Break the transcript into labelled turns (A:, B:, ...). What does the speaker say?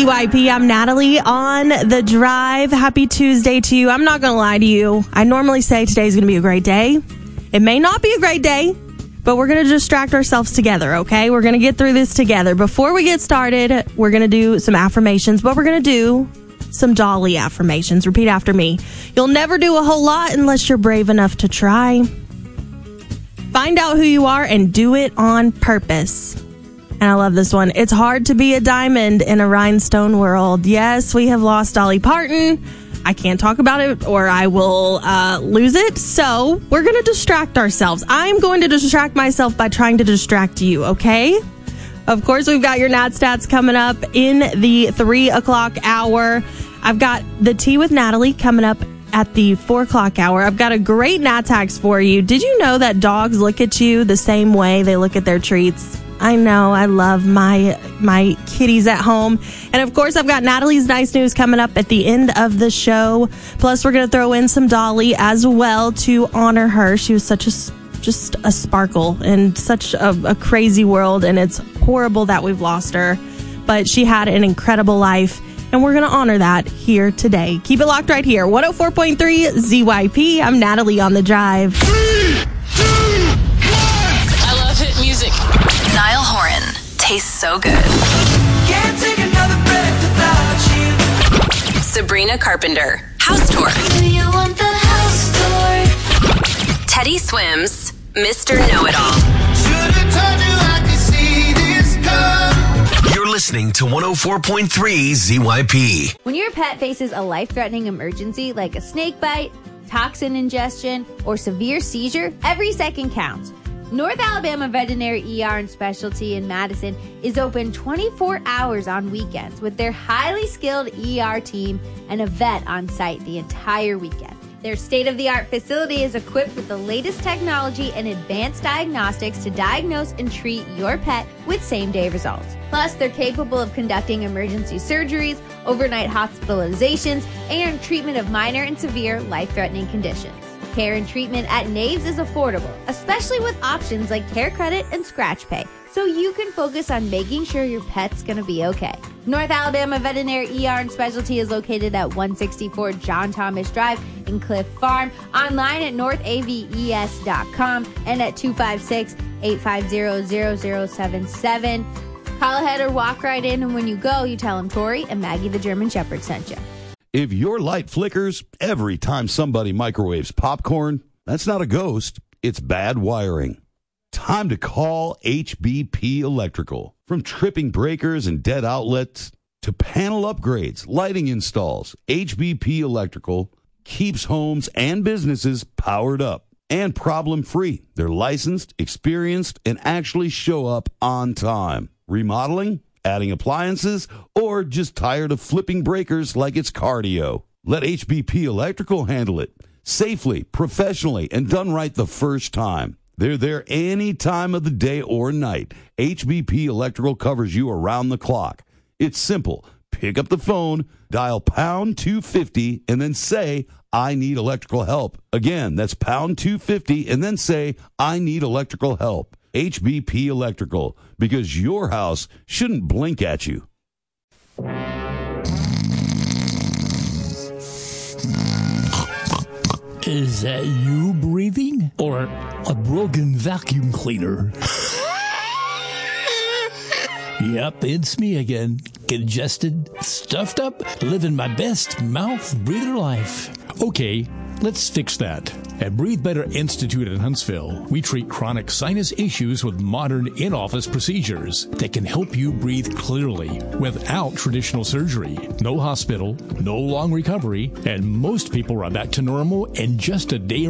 A: ZYP. I'm Natalie on The Drive. Happy Tuesday to you. I'm not going to lie to you. I normally say today's going to be a great day. It may not be a great day, but we're going to distract ourselves together, okay? We're going to get through this together. Before we get started, we're going to do some affirmations, but we're going to do some Dolly affirmations. Repeat after me. You'll never do a whole lot unless you're brave enough to try. Find out who you are and do it on purpose. And I love this one. It's hard to be a diamond in a rhinestone world. Yes, we have lost Dolly Parton. I can't talk about it or I will lose it. So we're going to distract ourselves. I'm going to distract myself by trying to distract you, okay? Of course, we've got your Nat Stats coming up in the 3 o'clock hour. I've got the Tea with Natalie coming up at the 4 o'clock hour. I've got a great Nat Tags for you. Did you know that dogs look at you the same way they look at their treats? I know. I love my kitties at home. And of course, I've got Natalie's Nice News coming up at the end of the show. Plus, we're going to throw in some Dolly as well to honor her. She was such just a sparkle in such a crazy world. And it's horrible that we've lost her. But she had an incredible life. And we're going to honor that here today. Keep it locked right here. 104.3 ZYP. I'm Natalie on The Drive.
B: 3, 2, 1.
C: I love hit music.
D: Niall Horan tastes so good.
B: Can't take another breath without you.
D: Sabrina Carpenter, House Tour.
E: Do you want the house tour?
D: Teddy Swims, Mr. Know-It-All.
B: Should've told you I could see this come.
F: You're listening to 104.3 ZYP.
G: When your pet faces a life-threatening emergency like a snake bite, toxin ingestion, or severe seizure, every second counts. North Alabama Veterinary ER and Specialty in Madison is open 24 hours on weekends with their highly skilled ER team and a vet on site the entire weekend. Their state-of-the-art facility is equipped with the latest technology and advanced diagnostics to diagnose and treat your pet with same-day results. Plus, they're capable of conducting emergency surgeries, overnight hospitalizations, and treatment of minor and severe life-threatening conditions. Care and treatment at Naves is affordable, especially with options like Care Credit and Scratch Pay, so you can focus on making sure your pet's going to be okay. North Alabama Veterinary ER and Specialty is located at 164 John Thomas Drive in Cliff Farm, online at northaves.com and at 256-850-0077. Call ahead or walk right in, and when you go, you tell them Tori and Maggie the German Shepherd sent you.
H: If your light flickers every time somebody microwaves popcorn, that's not a ghost, it's bad wiring. Time to call HBP Electrical. From tripping breakers and dead outlets to panel upgrades, lighting installs, HBP Electrical keeps homes and businesses powered up and problem-free. They're licensed, experienced, and actually show up on time. Remodeling? Adding appliances, or just tired of flipping breakers like it's cardio? Let HBP Electrical handle it safely, professionally, and done right the first time. They're there any time of the day or night. HBP Electrical covers you around the clock. It's simple. Pick up the phone, dial pound 250, and then say, I need electrical help. Again, that's pound 250, and then say, I need electrical help. HBP Electrical, because your house shouldn't blink at you.
I: Is that you breathing? Or a broken vacuum cleaner? Yep, it's me again. Congested, stuffed up, living my best mouth breather life. Okay, let's fix that. At Breathe Better Institute in Huntsville, we treat chronic sinus issues with modern in-office procedures that can help you breathe clearly without traditional surgery. No hospital, no long recovery, and most people are back to normal in just a day